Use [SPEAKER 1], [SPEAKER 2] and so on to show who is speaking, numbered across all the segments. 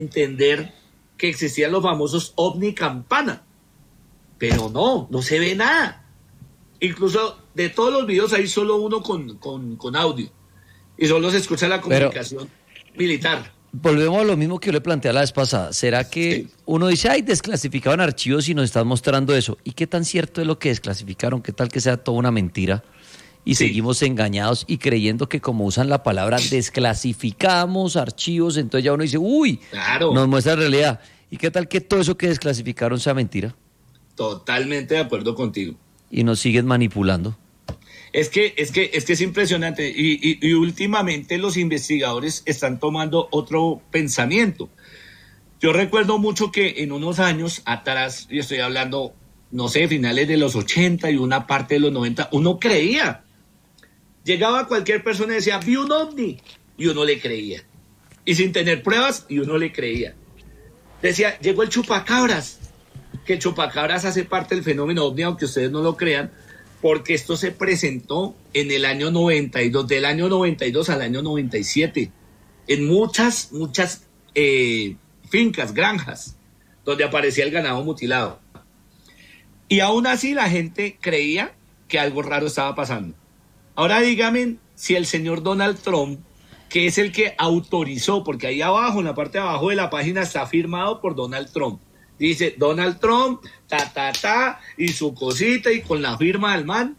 [SPEAKER 1] entender que existían los famosos ovni campana, pero no se ve nada. Incluso de todos los videos hay solo uno con audio y solo se escucha la comunicación militar.
[SPEAKER 2] Volvemos a lo mismo que yo le planteé la vez pasada. ¿Será que uno dice, ay, desclasificaban archivos y nos están mostrando eso? ¿Y qué tan cierto es lo que desclasificaron? ¿Qué tal que sea toda una mentira? Y seguimos engañados y creyendo que como usan la palabra desclasificamos archivos, entonces ya uno dice, uy, nos muestra la realidad. ¿Y qué tal que todo eso que desclasificaron sea mentira?
[SPEAKER 1] Totalmente de acuerdo contigo.
[SPEAKER 2] Y nos siguen manipulando.
[SPEAKER 1] Es que es impresionante y últimamente los investigadores están tomando otro pensamiento. Yo recuerdo mucho que en unos años atrás, y estoy hablando, no sé, finales de los 80 y una parte de los 90, uno creía. Llegaba cualquier persona y decía, vi un ovni, y uno le creía. Y sin tener pruebas, y uno le creía. Decía, llegó el chupacabras, que el chupacabras hace parte del fenómeno ovni, aunque ustedes no lo crean, porque esto se presentó en el año 92, del año 92 al año 97, en muchas fincas, granjas, donde aparecía el ganado mutilado. Y aún así la gente creía que algo raro estaba pasando. Ahora dígame si el señor Donald Trump, que es el que autorizó, porque ahí abajo, en la parte de abajo de la página está firmado por Donald Trump. Dice Donald Trump, y su cosita y con la firma del man.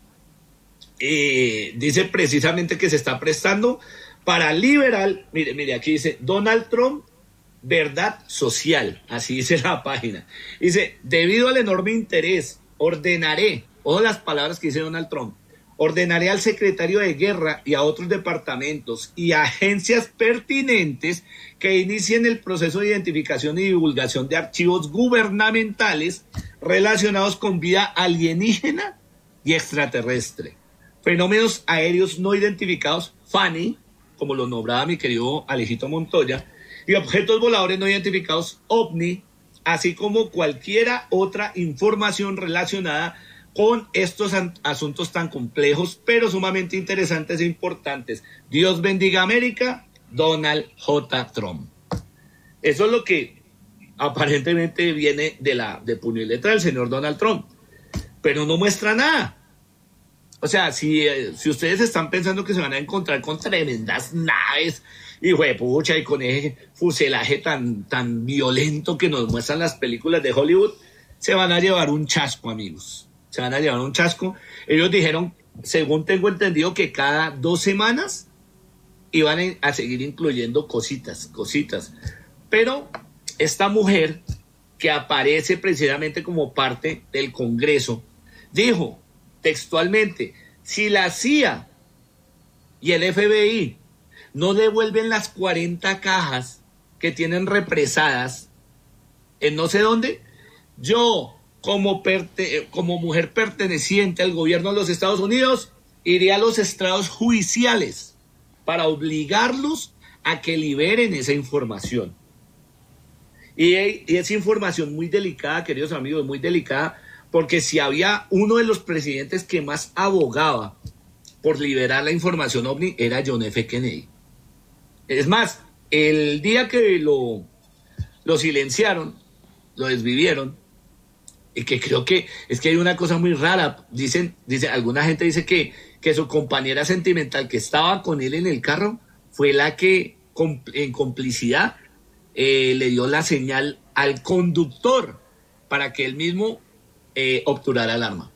[SPEAKER 1] Dice precisamente que se está prestando para liberal. Mire, aquí dice Donald Trump, verdad social. Así dice la página. Dice, debido al enorme interés, ordenaré, ojo las palabras que dice Donald Trump, ordenaré al secretario de Guerra y a otros departamentos y agencias pertinentes que inicien el proceso de identificación y divulgación de archivos gubernamentales relacionados con vida alienígena y extraterrestre, fenómenos aéreos no identificados, FANI, como lo nombraba mi querido Alejito Montoya, y objetos voladores no identificados, OVNI, así como cualquiera otra información relacionada con estos asuntos tan complejos, pero sumamente interesantes e importantes. Dios bendiga América, Donald J. Trump. Eso es lo que aparentemente viene de puño y letra del señor Donald Trump, pero no muestra nada. O sea, si ustedes están pensando que se van a encontrar con tremendas naves, y juepucha, y con ese fuselaje tan violento que nos muestran las películas de Hollywood, se van a llevar un chasco, amigos. Se van a llevar un chasco. Ellos dijeron, según tengo entendido, que cada 2 semanas iban a seguir incluyendo cositas. Pero esta mujer, que aparece precisamente como parte del Congreso, dijo textualmente, si la CIA y el FBI no devuelven las 40 cajas que tienen represadas en no sé dónde, yo, como mujer perteneciente al gobierno de los Estados Unidos, iré a los estrados judiciales para obligarlos a que liberen esa información. Y es información muy delicada, queridos amigos, muy delicada, porque si había uno de los presidentes que más abogaba por liberar la información OVNI, era John F. Kennedy. Es más, el día que lo silenciaron, lo desvivieron, y que creo que es que hay una cosa muy rara, alguna gente dice que su compañera sentimental que estaba con él en el carro fue la que en complicidad le dio la señal al conductor para que él mismo obturara el arma.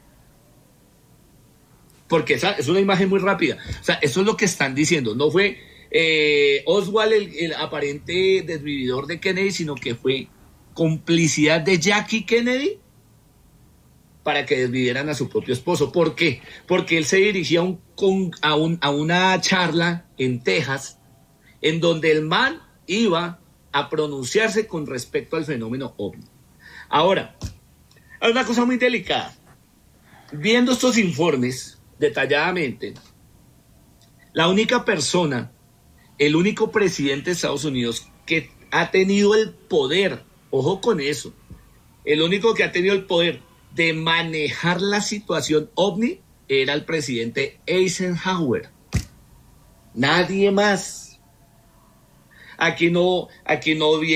[SPEAKER 1] Porque esa es una imagen muy rápida. O sea, eso es lo que están diciendo. No fue Oswald el aparente desvividor de Kennedy, sino que fue complicidad de Jackie Kennedy para que desvivieran a su propio esposo. ¿Por qué? Porque él se dirigía a una charla en Texas, en donde el man iba a pronunciarse con respecto al fenómeno OVNI. Ahora, hay una cosa muy delicada. Viendo estos informes detalladamente, la única persona, el único presidente de Estados Unidos que ha tenido el poder, ojo con eso, el único que ha tenido el poder de manejar la situación OVNI era el presidente Eisenhower. Nadie más. aquí no